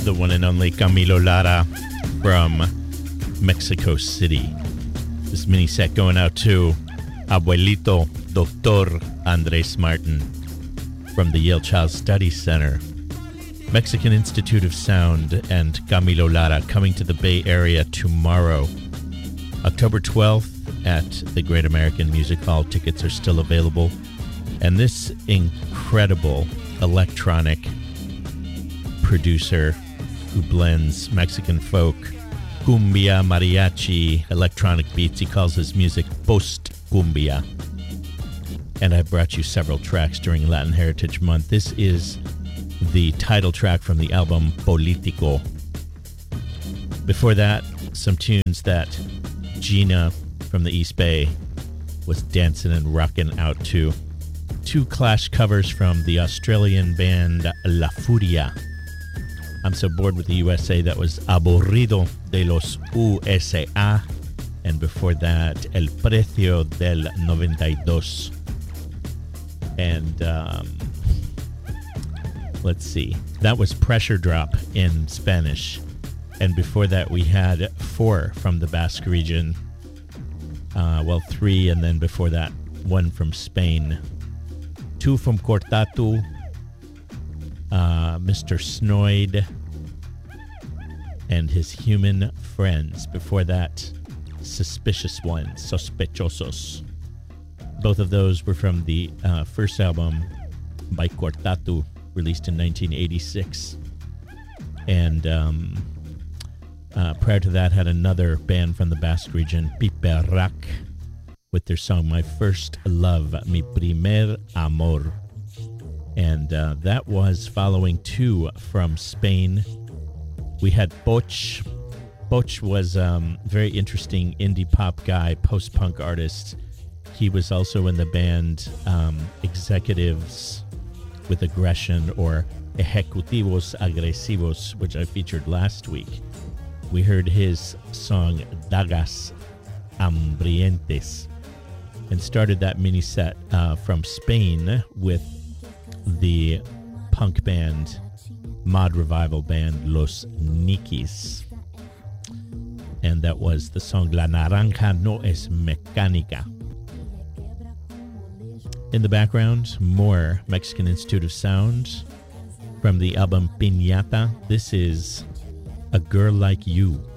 the one and only Camilo Lara from Mexico City. This mini set going out to Abuelito Doctor Andres Martin from the Yale Child Studies Center. Mexican Institute of Sound and Camilo Lara coming to the Bay Area tomorrow, October 12th at the Great American Music Hall. Tickets are still available. And this incredible electronic producer who blends Mexican folk, cumbia, mariachi, electronic beats. He calls his music post-cumbia. And I brought you several tracks during Latin Heritage Month. This is the title track from the album Politico. Before that, some tunes that Gina from the East Bay was dancing and rocking out to. Two Clash covers from the Australian band La Furia. I'm So Bored with the USA. That was Aburrido de los USA. And before that, El Precio del 92. And let's see. That was Pressure Drop in Spanish. And before that, we had 4 from the Basque region. 3, and then before that, 1 from Spain. 2 from Cortatu, Mr. Snoid, and his Human Friends. Before that, Suspicious Ones, Sospechosos. Both of those were from the first album by Cortatu, released in 1986. And prior to that, had another band from the Basque region, Piperrak, with their song My First Love, Mi Primer Amor. And that was following 2 from Spain. We had Poch. Poch was a very interesting indie pop guy, post-punk artist. He was also in the band Executives with Aggression, or Ejecutivos Agresivos, which I featured last week. We heard his song Dagas Hambrientes, and started that mini set from Spain with the punk band, mod revival band Los Nikis. And that was the song La Naranja No Es Mecánica. In the background, more Mexican Institute of Sound from the album Piñata. This is A Girl Like You.